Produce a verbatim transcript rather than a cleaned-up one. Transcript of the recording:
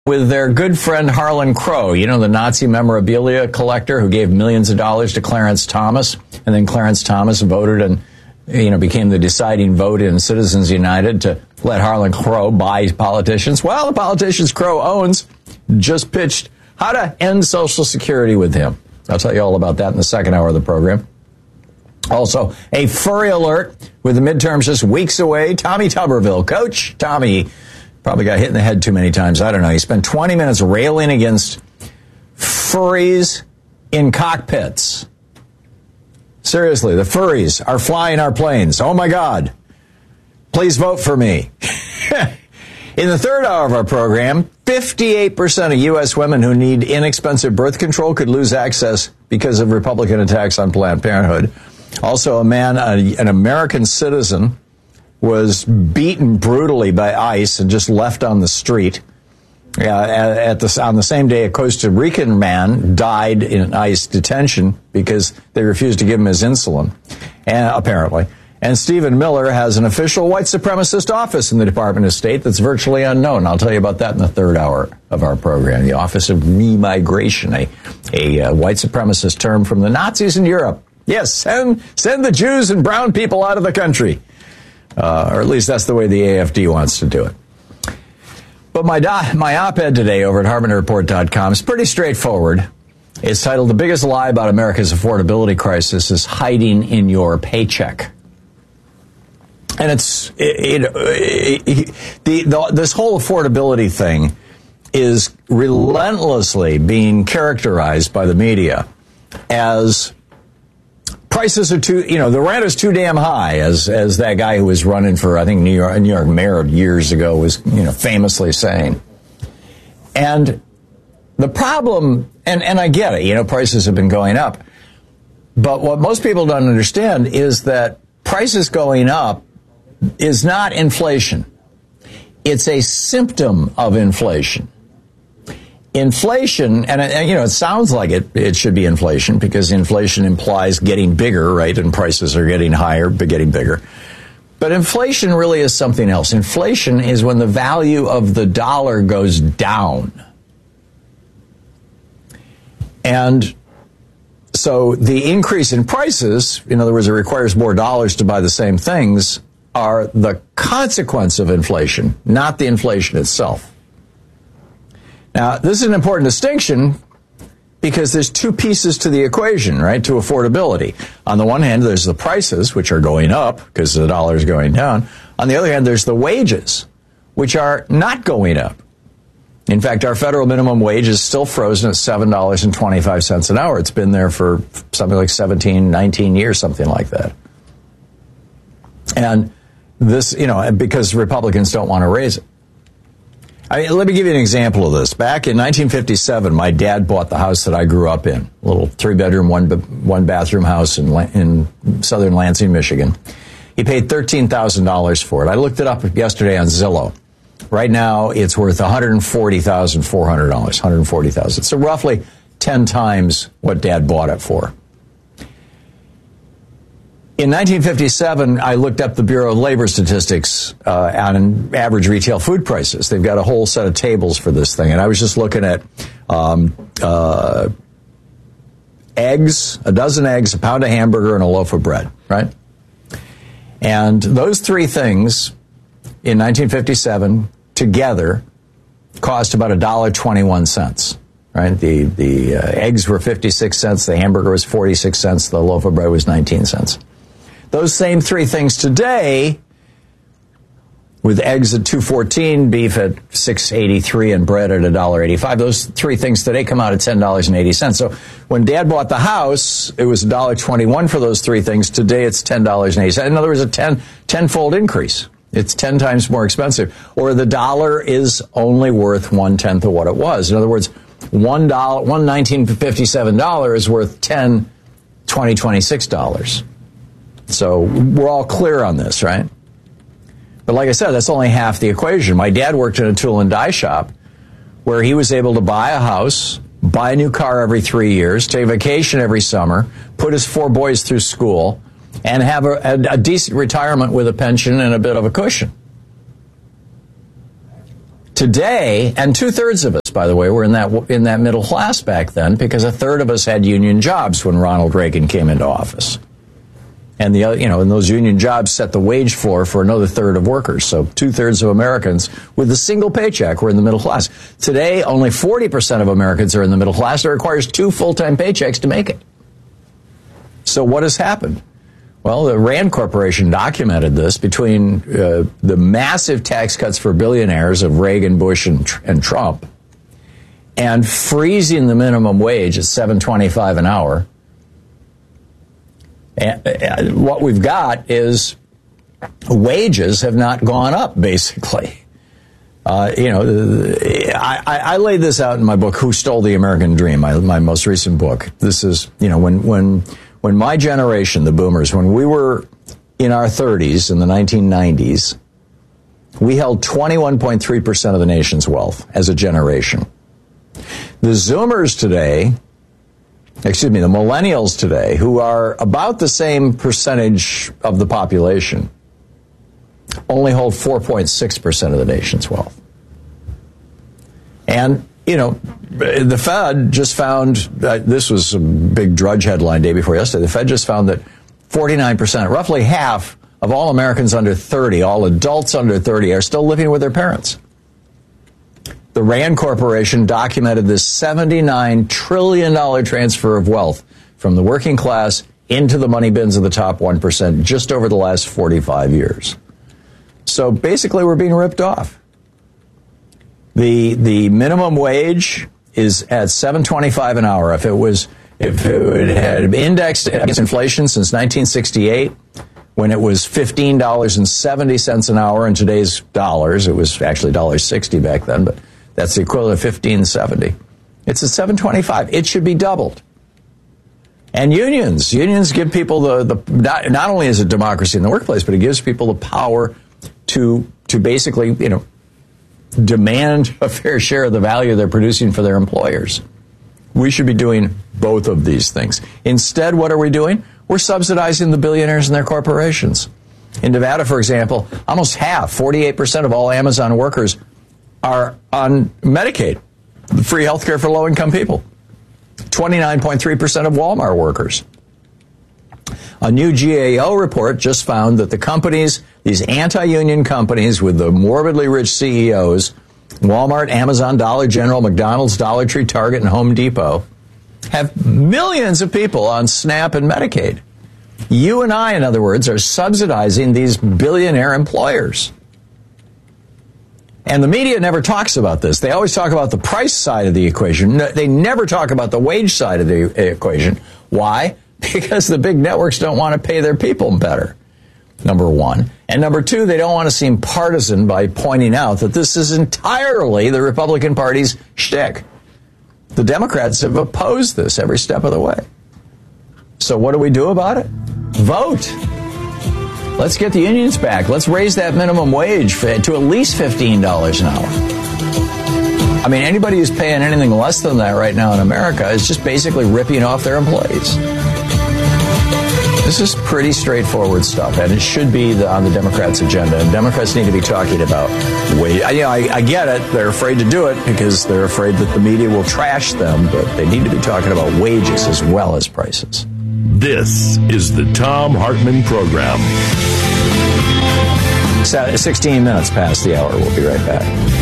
with their good friend Harlan Crow, you know, the Nazi memorabilia collector who gave millions of dollars to Clarence Thomas, and then Clarence Thomas voted and, you know, became the deciding vote in Citizens United to let Harlan Crow buy politicians. Well, the politicians Crow owns just pitched how to end Social Security with him. I'll tell you all about that in the second hour of the program. Also, a furry alert with the midterms just weeks away. Tommy Tuberville, Coach Tommy, probably got hit in the head too many times. I don't know. He spent twenty minutes railing against furries in cockpits. Seriously, the furries are flying our planes. Oh, my God. Please vote for me. In the third hour of our program, fifty-eight percent of U S women who need inexpensive birth control could lose access because of Republican attacks on Planned Parenthood. Also, a man, a, an American citizen, was beaten brutally by ICE and just left on the street. Uh, at, at the, on the same day, a Costa Rican man died in ICE detention because they refused to give him his insulin, and, apparently. And Stephen Miller has an official white supremacist office in the Department of State that's virtually unknown. I'll tell you about that in the third hour of our program. The Office of Remigration, a, a uh, white supremacist term from the Nazis in Europe. Yes, send, send the Jews and brown people out of the country. Uh, or at least that's the way the A F D wants to do it. But my, do- my op-ed today over at Harbin Report dot com is pretty straightforward. It's titled, "The Biggest Lie About America's Affordability Crisis is Hiding in Your Paycheck." And it's it, it, it, the, the this whole affordability thing is relentlessly being characterized by the media as prices are too, you know, the rent is too damn high, as as that guy who was running for, I think, New York New York mayor years ago was, you know, famously saying. And the problem, and, and I get it, you know, prices have been going up. But what most people don't understand is that prices going up is not inflation. It's a symptom of inflation. Inflation, and, and you know, it sounds like it, it should be inflation because inflation implies getting bigger, right? And prices are getting higher, but getting bigger. But inflation really is something else. Inflation is when the value of the dollar goes down. And so the increase in prices, in other words, it requires more dollars to buy the same things, are the consequence of inflation, not the inflation itself. Now, this is an important distinction because there's two pieces to the equation, right, to affordability. On the one hand, there's the prices, which are going up because the dollar is going down. On the other hand, there's the wages, which are not going up. In fact, our federal minimum wage is still frozen at seven dollars and twenty-five cents an hour. It's been there for something like seventeen, nineteen years, something like that. And this, you know, because Republicans don't want to raise it. I mean, let me give you an example of this. Back in nineteen fifty-seven, my dad bought the house that I grew up in, a little three-bedroom, one one bathroom house in, in southern Lansing, Michigan. He paid thirteen thousand dollars for it. I looked it up yesterday on Zillow. Right now, it's worth one hundred forty thousand four hundred dollars, one hundred forty thousand dollars. So roughly ten times what Dad bought it for. In nineteen fifty-seven, I looked up the Bureau of Labor Statistics uh, on average retail food prices. They've got a whole set of tables for this thing. And I was just looking at um, uh, eggs, a dozen eggs, a pound of hamburger, and a loaf of bread, right? And those three things in nineteen fifty-seven together cost about one dollar and twenty-one cents, right? The, the uh, eggs were fifty-six cents, the hamburger was forty-six cents, the loaf of bread was nineteen cents. Those same three things today, with eggs at two fourteen, beef at six eighty-three, and bread at one dollar and eighty-five, those three things today come out at ten dollars and eighty cents. So when Dad bought the house, it was one dollar and twenty-one cents for those three things. Today it's ten dollars and eighty cents. In other words, a ten, tenfold increase. It's ten times more expensive. Or the dollar is only worth one-tenth of what it was. In other words, one dollar, one nineteen fifty-seven dollar is worth ten twenty twenty-six dollars. So we're all clear on this, right? But like I said, that's only half the equation. My dad worked in a tool and die shop where he was able to buy a house, buy a new car every three years, take a vacation every summer, put his four boys through school, and have a, a, a decent retirement with a pension and a bit of a cushion. Today, and two-thirds of us, by the way, were in that in that middle class back then, because a third of us had union jobs when Ronald Reagan came into office. And the you know, and those union jobs set the wage floor for another third of workers. So two-thirds of Americans with a single paycheck were in the middle class. Today, only forty percent of Americans are in the middle class. It requires two full-time paychecks to make it. So what has happened? Well, the Rand Corporation documented this between uh, the massive tax cuts for billionaires of Reagan, Bush, and, and Trump, and freezing the minimum wage at seven twenty-five an hour. And, uh, what we've got is wages have not gone up, basically. Uh, you know, I, I laid this out in my book, Who Stole the American Dream, my, my most recent book. This is, you know, when when... When my generation, the boomers, when we were in our thirties in the nineteen nineties, we held twenty-one point three percent of the nation's wealth as a generation. The Zoomers today, excuse me, the millennials today, who are about the same percentage of the population, only hold four point six percent of the nation's wealth. And you know, the Fed just found, uh, this was a big Drudge headline day before yesterday, the Fed just found that forty-nine percent, roughly half of all Americans under thirty, all adults under thirty, are still living with their parents. The Rand Corporation documented this seventy-nine trillion dollars transfer of wealth from the working class into the money bins of the top one percent just over the last forty-five years. So basically we're being ripped off. The the minimum wage is at seven twenty-five an hour. If it was if it had indexed against inflation since nineteen sixty-eight, when it was fifteen dollars and seventy cents an hour in today's dollars, it was actually one dollar sixty back then, but that's the equivalent of fifteen seventy. It's at seven twenty-five. It should be doubled. And unions, unions give people the the not, not only is it democracy in the workplace, but it gives people the power to to basically, you know, demand a fair share of the value they're producing for their employers. We should be doing both of these things. Instead, what are we doing? We're subsidizing the billionaires and their corporations. In Nevada, for example, almost half, forty-eight percent of all Amazon workers are on Medicaid, free health care for low-income people. twenty-nine point three percent of Walmart workers. A new G A O report just found that the companies, these anti-union companies with the morbidly rich C E Os, Walmart, Amazon, Dollar General, McDonald's, Dollar Tree, Target, and Home Depot, have millions of people on SNAP and Medicaid. You and I, in other words, are subsidizing these billionaire employers. And the media never talks about this. They always talk about the price side of the equation. They never talk about the wage side of the equation. Why? Because the big networks don't want to pay their people better, number one. And number two, they don't want to seem partisan by pointing out that this is entirely the Republican Party's shtick. The Democrats have opposed this every step of the way. So what do we do about it? Vote. Let's get the unions back. Let's raise that minimum wage to at least fifteen dollars an hour. I mean, anybody who's paying anything less than that right now in America is just basically ripping off their employees. This is pretty straightforward stuff, and it should be the, on the Democrats' agenda. And Democrats need to be talking about wage. I, you know, I, I get it. They're afraid to do it because they're afraid that the media will trash them, but they need to be talking about wages as well as prices. This is the Thom Hartmann Program. sixteen minutes past the hour. We'll be right back.